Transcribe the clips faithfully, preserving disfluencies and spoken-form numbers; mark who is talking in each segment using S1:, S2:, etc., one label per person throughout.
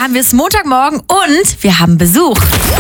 S1: haben wir es Montagmorgen und wir haben Besuch.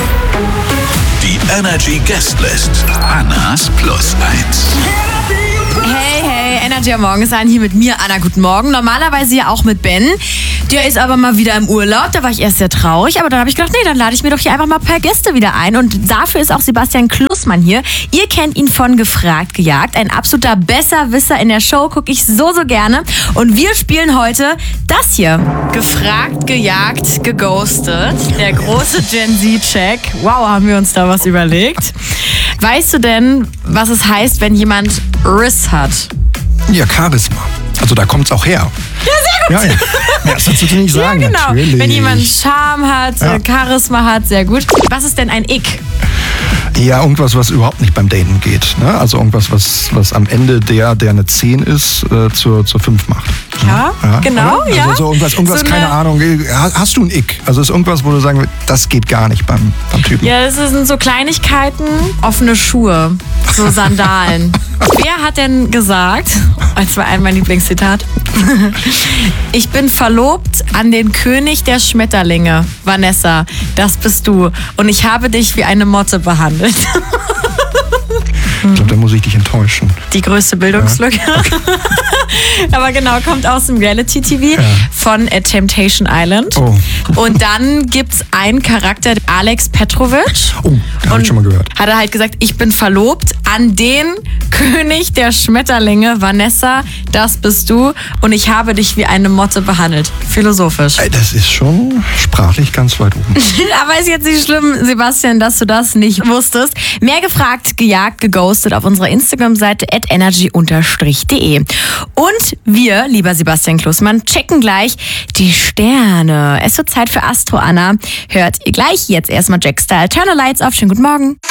S2: Die Energy Guestlist. Annas Plus eins.
S1: Hey, hey, Energy am Morgen ist hier mit mir, Anna. Guten Morgen. Normalerweise ja auch mit Ben. Der ist aber mal wieder im Urlaub. Da war ich erst sehr traurig. Aber dann habe ich gedacht, nee, dann lade ich mir doch hier einfach mal ein paar Gäste wieder ein. Und dafür ist auch Sebastian Klussmann hier. Ihr kennt ihn von Gefragt, Gejagt. Ein absoluter Besserwisser in der Show. Gucke ich so, so gerne. Und wir spielen heute das hier. Gefragt, Gejagt, Geghostet. Der große Gen Z-Check. Wow, haben wir uns da was überlegt. Weißt du denn, was es heißt, wenn jemand Riss hat?
S3: Ja, Charisma. Also da kommt's auch her.
S1: Ja, sehr gut.
S3: Ja, ja. Ja, das kannst du nicht sagen.
S1: Ja, genau.
S3: Natürlich.
S1: Wenn jemand Charme hat,
S3: Ja.
S1: Charisma hat, sehr gut. Was ist denn ein Ick?
S3: Ja, irgendwas, was überhaupt nicht beim Daten geht. Ne? Also irgendwas, was, was am Ende der, der eine zehn ist, äh, zur, zur fünf macht.
S1: Ja,
S3: Ja,
S1: genau,
S3: oder?
S1: ja.
S3: Also so irgendwas, irgendwas
S1: So
S3: keine
S1: eine-
S3: Ahnung. Hast du ein Ick? Also ist irgendwas, wo du sagen würdest, das geht gar nicht beim, beim Typen.
S1: Ja, das sind so Kleinigkeiten, offene Schuhe, so Sandalen. Wer hat denn gesagt, das war ein mein Lieblingszitat, ich bin verlobt an den König der Schmetterlinge, Vanessa, das bist du. Und ich habe dich wie eine Motte behandelt.
S3: Ich glaube, da muss ich dich enttäuschen.
S1: Die größte Bildungslücke.
S3: Ja, okay.
S1: Aber genau, kommt aus dem Reality-T V
S3: Ja.
S1: von äh, Temptation Island.
S3: Oh.
S1: Und dann gibt's einen Charakter, Alex Petrovic.
S3: Oh, da habe ich schon mal gehört.
S1: Hat er halt gesagt, ich bin verlobt an den König der Schmetterlinge, Vanessa, das bist du. Und ich habe dich wie eine Motte behandelt. Philosophisch.
S3: Ey, das ist schon sprachlich ganz weit oben.
S1: Aber ist jetzt nicht schlimm, Sebastian, dass du das nicht wusstest. Mehr gefragt, gejagt, geghostet auf unserer Instagram-Seite at energy unterstrich de. Und wir, lieber Sebastian Klussmann, checken gleich die Sterne. Es wird Zeit für Astro, Anna. Hört ihr gleich jetzt erstmal Jack Style. Turn the Lights auf. Schönen guten Morgen.